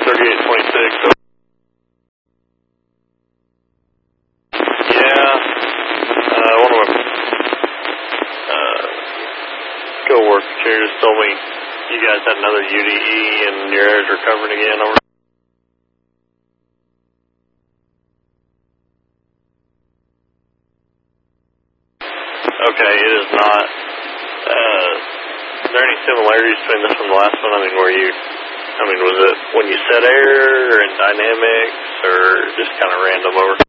3826. Yeah, one of my co-workers here just told me you guys had another UDE and your air's recovering again. Over. Okay, it is not. Is there any similarities between this and the last one? I mean, was it when you set air and dynamics, or just kind of random over?